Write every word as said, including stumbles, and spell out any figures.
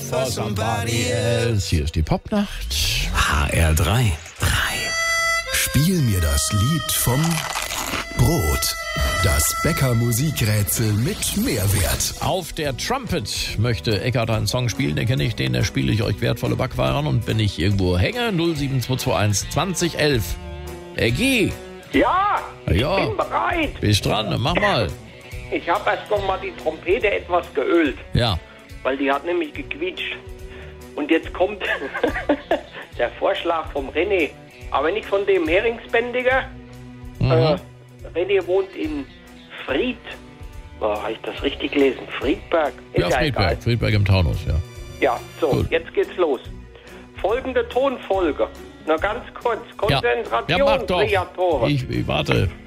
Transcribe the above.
for somebody else. Hier ist die Popnacht. H R drei. Spiel mir das Lied vom Brot. Das Bäcker-Musikrätsel mit Mehrwert. Auf der Trumpet möchte Eckart einen Song spielen, den kenne ich, den da spiele ich euch wertvolle Backwaren. Und wenn ich irgendwo hänge, null sieben zwei zwei eins zwanzig elf. Eggi! Ja, ich Ja. bin bereit. Bist dran, mach mal. Ich habe erst noch mal die Trompete etwas geölt, Ja. weil die hat nämlich gequietscht. Und jetzt kommt der Vorschlag vom René, aber nicht von dem Heringsbändiger. Mhm. Äh, René wohnt in Fried. Oh, habe ich das richtig gelesen? Friedberg? Ist Ja, Friedberg. egal. Friedberg im Taunus, ja. Ja, so, Gut. jetzt geht's los. Folgende Tonfolge. Nur ganz kurz. Ja, Konzentration, ja mach doch. Kreatoren. Ich, ich warte.